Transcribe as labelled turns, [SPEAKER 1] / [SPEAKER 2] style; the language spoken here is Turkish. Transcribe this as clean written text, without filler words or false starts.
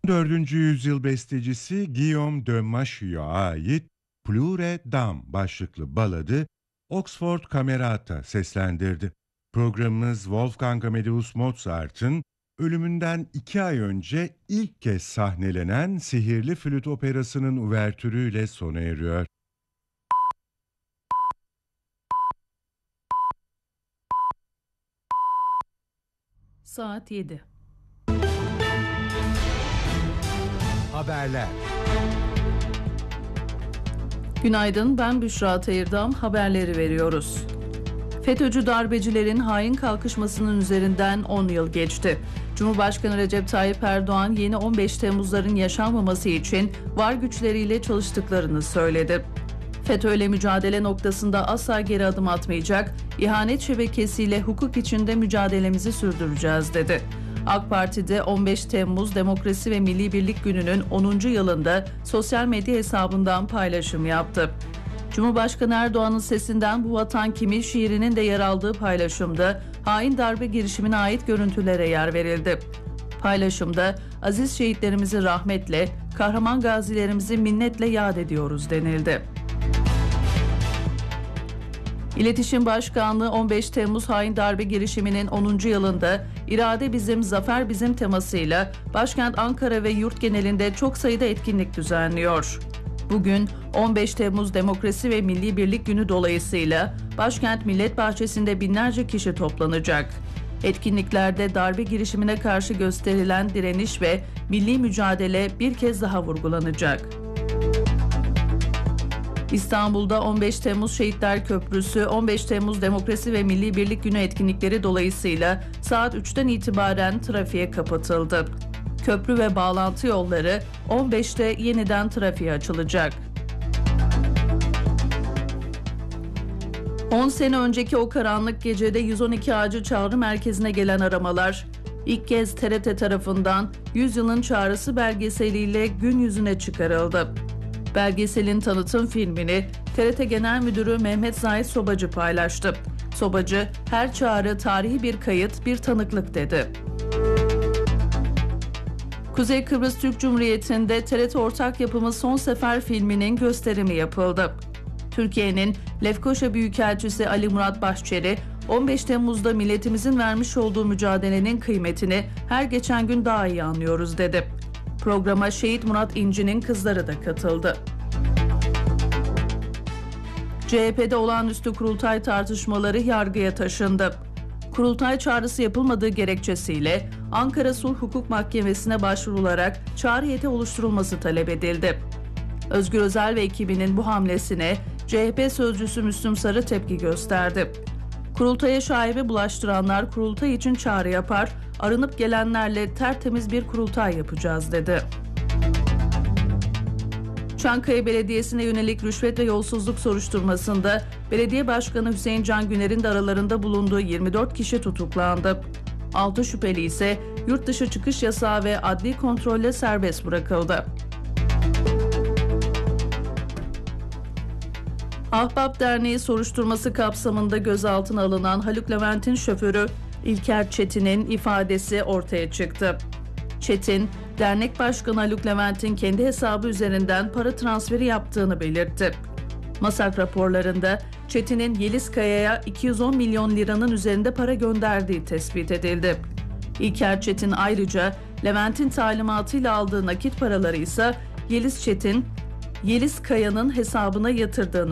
[SPEAKER 1] 14. yüzyıl bestecisi Guillaume de Machaut'a ait Pleure Dame başlıklı baladı Oxford Camerata seslendirdi. Programımız Wolfgang Amadeus Mozart'ın ölümünden 2 ay önce ilk kez sahnelenen Sihirli Flüt Operası'nın uvertürüyle sona eriyor.
[SPEAKER 2] Saat 7.
[SPEAKER 3] Haberler.
[SPEAKER 2] Günaydın, ben Büşra Tayırdam, haberleri veriyoruz. FETÖ'cü darbecilerin hain kalkışmasının üzerinden 10 yıl geçti. Cumhurbaşkanı Recep Tayyip Erdoğan yeni 15 Temmuzların yaşanmaması için var güçleriyle çalıştıklarını söyledi. FETÖ'yle mücadele noktasında asla geri adım atmayacak, ihanet şebekesiyle hukuk içinde mücadelemizi sürdüreceğiz dedi. AK Parti'de 15 Temmuz Demokrasi ve Milli Birlik Günü'nün 10. yılında sosyal medya hesabından paylaşım yaptı. Cumhurbaşkanı Erdoğan'ın sesinden Bu Vatan Kimin şiirinin de yer aldığı paylaşımda hain darbe girişimine ait görüntülere yer verildi. Paylaşımda aziz şehitlerimizi rahmetle, kahraman gazilerimizi minnetle yad ediyoruz denildi. İletişim Başkanlığı 15 Temmuz hain darbe girişiminin 10. yılında İrade Bizim, Zafer Bizim temasıyla başkent Ankara ve yurt genelinde çok sayıda etkinlik düzenliyor. Bugün 15 Temmuz Demokrasi ve Milli Birlik Günü dolayısıyla başkent Millet Bahçesi'nde binlerce kişi toplanacak. Etkinliklerde darbe girişimine karşı gösterilen direniş ve milli mücadele bir kez daha vurgulanacak. İstanbul'da 15 Temmuz Şehitler Köprüsü, 15 Temmuz Demokrasi ve Milli Birlik Günü etkinlikleri dolayısıyla saat 3'ten itibaren trafiğe kapatıldı. Köprü ve bağlantı yolları 15'te yeniden trafiğe açılacak. 10 sene önceki o karanlık gecede 112 acil çağrı merkezine gelen aramalar, ilk kez TRT tarafından 100 yılın çağrısı belgeseliyle gün yüzüne çıkarıldı. Belgeselin tanıtım filmini TRT Genel Müdürü Mehmet Zahit Sobacı paylaştı. Sobacı, her çağrı tarihi bir kayıt, bir tanıklık dedi. Kuzey Kıbrıs Türk Cumhuriyeti'nde TRT ortak yapımı Son Sefer filminin gösterimi yapıldı. Türkiye'nin Lefkoşa Büyükelçisi Ali Murat Başçeri, 15 Temmuz'da milletimizin vermiş olduğu mücadelenin kıymetini her geçen gün daha iyi anlıyoruz dedi. Programa Şehit Murat İnci'nin kızları da katıldı. CHP'de olağanüstü kurultay tartışmaları yargıya taşındı. Kurultay çağrısı yapılmadığı gerekçesiyle Ankara Sulh Hukuk Mahkemesi'ne başvurularak çağrı heyeti oluşturulması talep edildi. Özgür Özel ve ekibinin bu hamlesine CHP sözcüsü Müslüm Sarı tepki gösterdi. Kurultaya şaibe bulaştıranlar kurultay için çağrı yapar, arınıp gelenlerle tertemiz bir kurultay yapacağız dedi. Çankaya Belediyesi'ne yönelik rüşvet ve yolsuzluk soruşturmasında Belediye Başkanı Hüseyin Can Güner'in de aralarında bulunduğu 24 kişi tutuklandı. 6 şüpheli ise yurt dışı çıkış yasağı ve adli kontrolle serbest bırakıldı. Ahbap Derneği soruşturması kapsamında gözaltına alınan Haluk Levent'in şoförü İlker Çetin'in ifadesi ortaya çıktı. Çetin, dernek başkanı Haluk Levent'in kendi hesabı üzerinden para transferi yaptığını belirtti. Masak raporlarında Çetin'in Yeliz Kaya'ya 210 milyon liranın üzerinde para gönderdiği tespit edildi. İlker Çetin ayrıca Levent'in talimatıyla aldığı nakit paraları ise Yeliz Kaya'nın hesabına yatırdığını